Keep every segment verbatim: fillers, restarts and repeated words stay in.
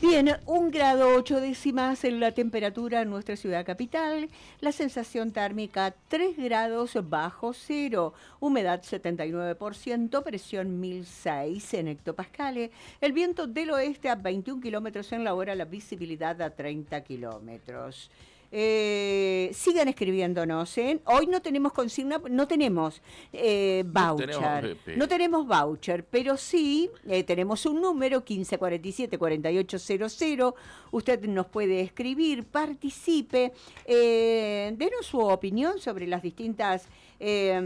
Bien, un grado ocho décimas en la temperatura en nuestra ciudad capital, la sensación térmica tres grados bajo cero, humedad setenta y nueve por ciento, presión mil seis en hectopascales, el viento del oeste a veintiún kilómetros en la hora, la visibilidad a treinta kilómetros. Eh, sigan escribiéndonos, ¿eh? Hoy no tenemos consigna, no tenemos eh, voucher, no tenemos, no tenemos voucher, pero sí eh, tenemos un número quince cuarenta y siete cuarenta y ocho cero cero. Usted nos puede escribir, participe, eh, denos su opinión sobre las distintas eh,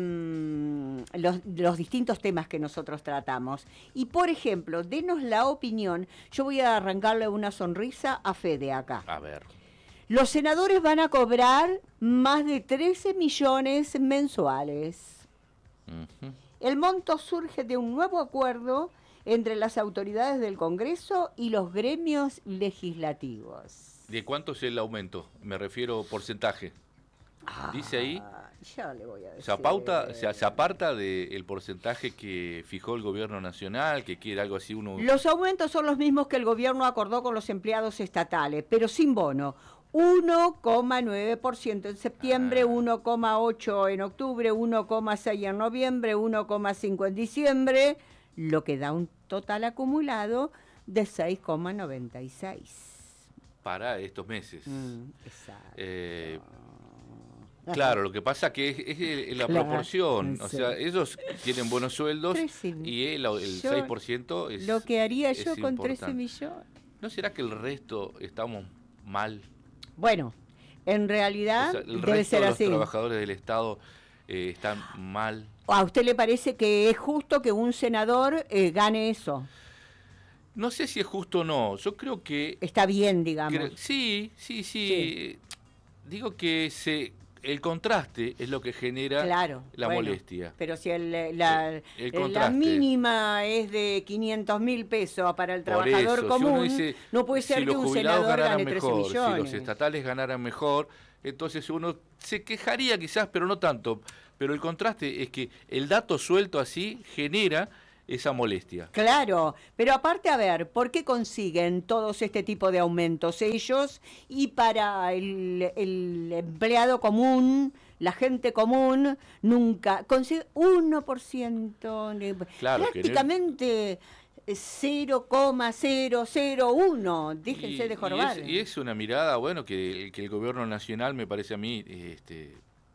los, los distintos temas que nosotros tratamos. Y por ejemplo, denos la opinión. Yo voy a arrancarle una sonrisa a Fede acá. A ver. Los senadores van a cobrar más de trece millones mensuales. Uh-huh. El monto surge de un nuevo acuerdo entre las autoridades del Congreso y los gremios legislativos. ¿De cuánto es el aumento? Me refiero porcentaje. Ah, dice ahí. Ya le voy a decir. Se, apauta, se, se aparta del porcentaje que fijó el gobierno nacional, que quiere algo así uno. Los aumentos son los mismos que el gobierno acordó con los empleados estatales, pero sin bono. uno coma nueve por ciento en septiembre, ah. uno coma ocho por ciento en octubre, uno coma seis por ciento en noviembre, uno coma cinco por ciento en diciembre, lo que da un total acumulado de seis coma noventa y seis. Para estos meses. Mm, exacto. Eh, claro, lo que pasa que es, es la claro, proporción, sí. O sea, ellos tienen buenos sueldos y el, el seis por ciento es lo que haría yo con importante. trece millones. ¿No será que el resto estamos mal? Bueno, en realidad o sea, el debe resto ser de los así. Trabajadores del Estado eh, están mal. ¿A usted le parece que es justo que un senador eh, gane eso? No sé si es justo o no. Yo creo que está bien, digamos. Creo, sí, sí, sí, sí. Digo que se el contraste es lo que genera claro, la bueno, molestia. Pero si el, la, el, el la mínima es de quinientos mil pesos para el trabajador eso, común, si dice, no puede ser si que un senador gane trece mejor, millones. Si los estatales ganaran mejor, entonces uno se quejaría quizás, pero no tanto. Pero el contraste es que el dato suelto así genera esa molestia. Claro, pero aparte, a ver, ¿por qué consiguen todos este tipo de aumentos ellos y para el, el empleado común, la gente común, nunca consigue uno por ciento? Claro, prácticamente cero coma cero cero uno, déjense y, de jorobar. Y es, y es una mirada, bueno, que, que el gobierno nacional me parece a mí... este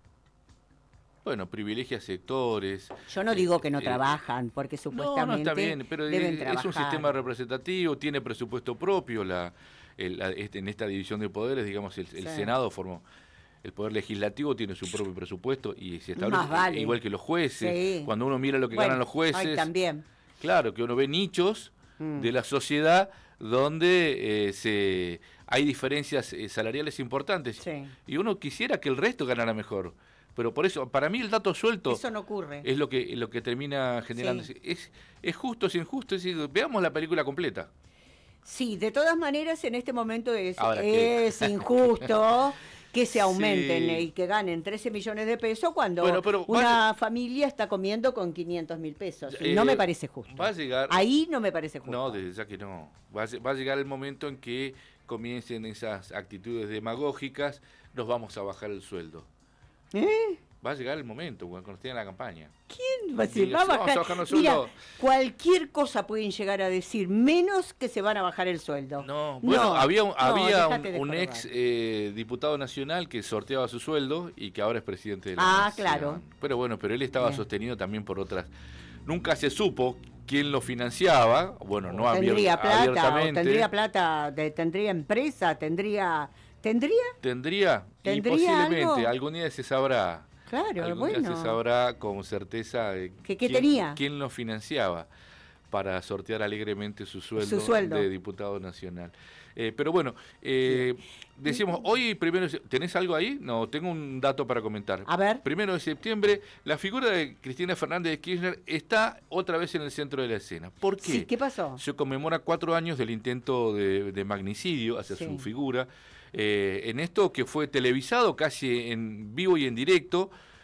Bueno, privilegia sectores. Yo no digo que no eh, trabajan, porque supuestamente no, no está bien, pero deben es, trabajar. Es un sistema representativo, tiene presupuesto propio, la, el, la este, en esta división de poderes, digamos, el, el sí. Senado formó, el Poder Legislativo tiene su propio presupuesto y se establece vale. igual que los jueces. Sí. Cuando uno mira lo que bueno, ganan los jueces, ay, también. Claro, que uno ve nichos mm. de la sociedad donde eh, se hay diferencias eh, salariales importantes sí. y uno quisiera que el resto ganara mejor. Pero por eso, para mí el dato suelto eso no ocurre. Es lo que lo que termina generando. Sí. Es, es justo, es injusto, es decir, veamos la película completa. Sí, de todas maneras en este momento es, es injusto que se aumenten sí. y que ganen trece millones de pesos cuando bueno, pero una a... familia está comiendo con quinientos mil pesos. Eh, no me parece justo. Va a llegar, Ahí no me parece justo. No, desde ya que no. Va a, va a llegar el momento en que comiencen esas actitudes demagógicas, nos vamos a bajar el sueldo. ¿Eh? Va a llegar el momento cuando esté en la campaña. ¿Quién va, se va a bajar? Vamos a Mira, cualquier cosa pueden llegar a decir, menos que se van a bajar el sueldo. No, bueno, no, había, un, no, había un, un ex eh, diputado nacional que sorteaba su sueldo y que ahora es presidente de la Ah, nación. claro. Pero bueno, pero él estaba Bien. sostenido también por otras. Nunca se supo quién lo financiaba. Bueno, no tendría abier, plata, abiertamente. O tendría plata, de, tendría empresa, tendría... ¿Tendría? Tendría, ¿Tendría y posiblemente, algo? algún día se sabrá. Claro, algún bueno. día se sabrá con certeza de ¿Qué, qué quién, tenía? quién lo financiaba para sortear alegremente su sueldo, su sueldo. de diputado nacional. Eh, pero bueno, eh, decimos, hoy primero, ¿tenés algo ahí? No, tengo un dato para comentar. A ver. Primero de septiembre, la figura de Cristina Fernández de Kirchner está otra vez en el centro de la escena. ¿Por qué? Sí, ¿qué pasó? Se conmemora cuatro años del intento de, de magnicidio hacia sí. su figura. Eh, en esto que fue televisado casi en vivo y en directo,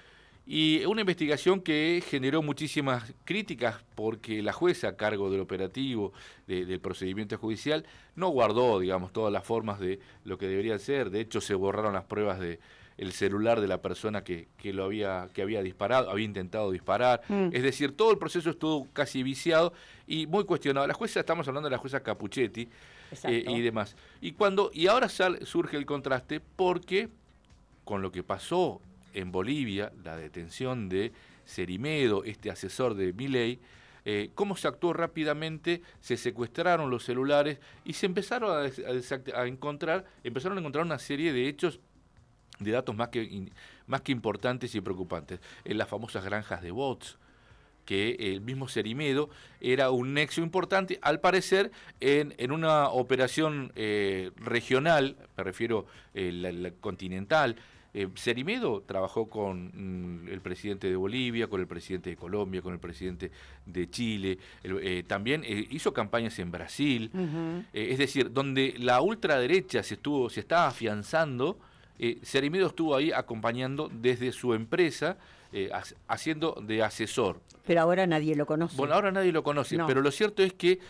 Y una investigación que generó muchísimas críticas porque la jueza a cargo del operativo de, del procedimiento judicial no guardó, digamos, todas las formas de lo que deberían ser. De hecho, se borraron las pruebas de el celular de la persona que, que lo había que había disparado, había intentado disparar. Mm. Es decir, todo el proceso estuvo casi viciado y muy cuestionado. La jueza, estamos hablando de la jueza Capuchetti eh, y demás. Y cuando y ahora sal, surge el contraste porque con lo que pasó en Bolivia, la detención de Cerimedo, este asesor de Milei, eh, cómo se actuó rápidamente, se secuestraron los celulares y se empezaron a, a, a encontrar, empezaron a encontrar una serie de hechos, de datos más que, in, más que importantes y preocupantes. En las famosas granjas de bots, que el mismo Cerimedo era un nexo importante, al parecer, en, en una operación eh, regional, me refiero eh, la, la continental. Eh, Cerimedo trabajó con mm, el presidente de Bolivia, con el presidente de Colombia, con el presidente de Chile, el, eh, también eh, hizo campañas en Brasil, uh-huh. eh, es decir, donde la ultraderecha se estuvo, se estaba afianzando, eh, Cerimedo estuvo ahí acompañando desde su empresa, eh, haciendo de asesor. Pero ahora nadie lo conoce. Bueno, ahora nadie lo conoce, no. Pero lo cierto es que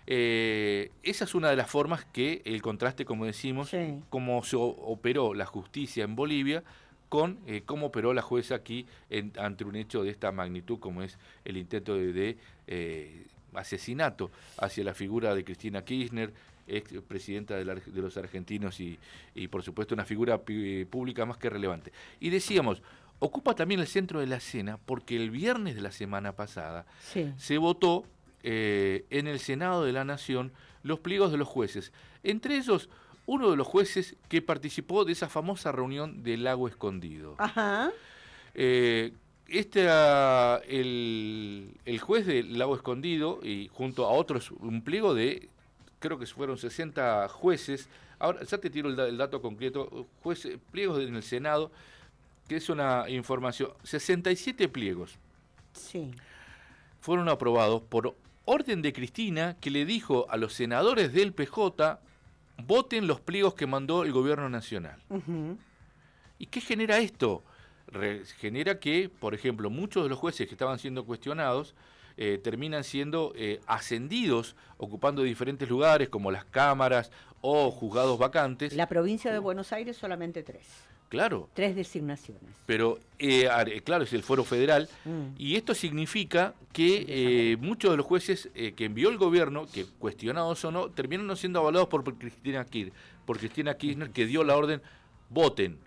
Eh, esa es una de las formas que el contraste, como decimos, sí. cómo se operó la justicia en Bolivia con eh, cómo operó la jueza aquí en, ante un hecho de esta magnitud como es el intento de, de eh, asesinato hacia la figura de Cristina Kirchner, ex presidenta de, la, de los argentinos y, y por supuesto una figura pública más que relevante. Y decíamos, ocupa también el centro de la escena porque el viernes de la semana pasada sí. se votó Eh, en el Senado de la Nación los pliegos de los jueces, entre ellos uno de los jueces que participó de esa famosa reunión del Lago Escondido. Ajá. Eh, este era el, el juez del Lago Escondido y junto a otros, un pliego de, creo que fueron sesenta jueces, ahora ya te tiro el, el dato concreto, jueces, pliegos en el Senado, que es una información, sesenta y siete pliegos. Sí. Fueron aprobados por orden de Cristina, que le dijo a los senadores del P J, voten los pliegos que mandó el gobierno nacional. Uh-huh. ¿Y qué genera esto? Re- genera que, por ejemplo, muchos de los jueces que estaban siendo cuestionados eh, terminan siendo eh, ascendidos, ocupando diferentes lugares, como las cámaras o juzgados vacantes. La provincia de Buenos Aires solamente tres. Claro. Tres designaciones. Pero, eh, claro, es el fuero federal, mm. y esto significa que eh, muchos de los jueces eh, que envió el gobierno, que cuestionados o no, terminaron no siendo avalados por Cristina Kirchner, por Cristina Kirchner, que dio la orden, voten.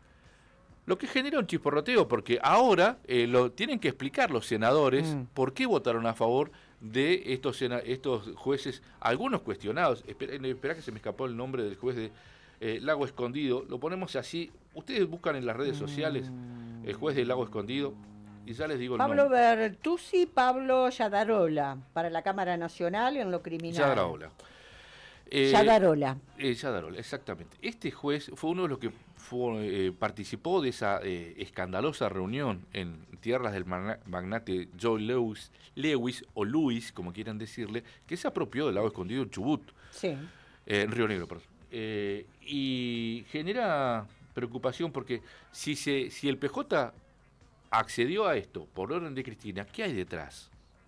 Lo que genera un chisporroteo, porque ahora eh, lo tienen que explicar los senadores mm. por qué votaron a favor de estos, estos jueces, algunos cuestionados. Espera, espera que se me escapó el nombre del juez de Eh, Lago Escondido, lo ponemos así, ustedes buscan en las redes sociales el juez del Lago Escondido y ya les digo el Pablo nombre. Bertuzzi, Pablo Yadarola, para la Cámara Nacional en lo criminal. Yadarola. Eh, Yadarola. Eh, Yadarola, exactamente. Este juez fue uno de los que fue, eh, participó de esa eh, escandalosa reunión en tierras del magnate Joe Lewis, Lewis o Luis, como quieran decirle, que se apropió del Lago Escondido en Chubut, sí. eh, en Río Negro, perdón. Eh, y genera preocupación porque si se si el P J accedió a esto por orden de Cristina, ¿qué hay detrás?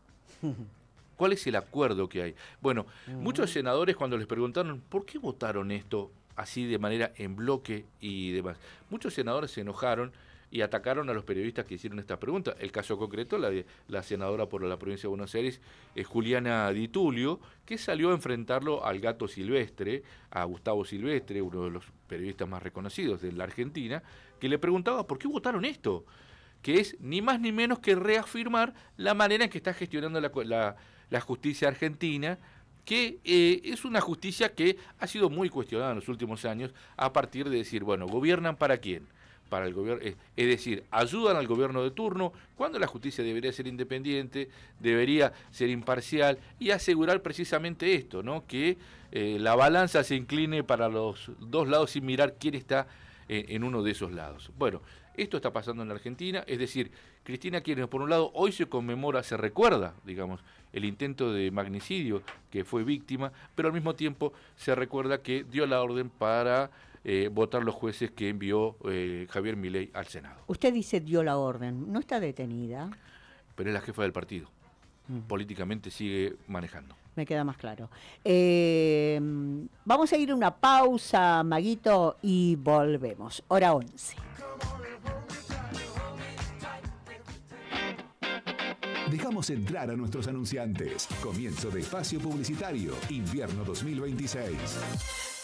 ¿Cuál es el acuerdo que hay? Bueno, uh-huh. muchos senadores cuando les preguntaron ¿por qué votaron esto así de manera en bloque y demás? Muchos senadores se enojaron y atacaron a los periodistas que hicieron esta pregunta. El caso concreto, la, de, la senadora por la provincia de Buenos Aires, eh, Juliana Di Tulio, que salió a enfrentarlo al gato Silvestre, a Gustavo Silvestre, uno de los periodistas más reconocidos de la Argentina, que le preguntaba ¿por qué votaron esto? Que es ni más ni menos que reafirmar la manera en que está gestionando la, la, la justicia argentina, que eh, es una justicia que ha sido muy cuestionada en los últimos años a partir de decir, bueno, ¿gobiernan para quién? Para el gobierno, es, es decir, ayudan al gobierno de turno cuando la justicia debería ser independiente, debería ser imparcial y asegurar precisamente esto, ¿no? Que eh, la balanza se incline para los dos lados sin mirar quién está eh, en uno de esos lados. Bueno, esto está pasando en la Argentina, es decir, Cristina Kirchner, por un lado, hoy se conmemora, se recuerda, digamos, el intento de magnicidio que fue víctima, pero al mismo tiempo se recuerda que dio la orden para eh, votar los jueces que envió eh, Javier Milei al Senado. Usted dice dio la orden, ¿no está detenida? Pero es la jefa del partido. Mm. Políticamente sigue manejando. Me queda más claro. Eh, vamos a ir a una pausa, Maguito, y volvemos. Hora once. Dejamos entrar a nuestros anunciantes. Comienzo de espacio publicitario, invierno dos mil veintiséis.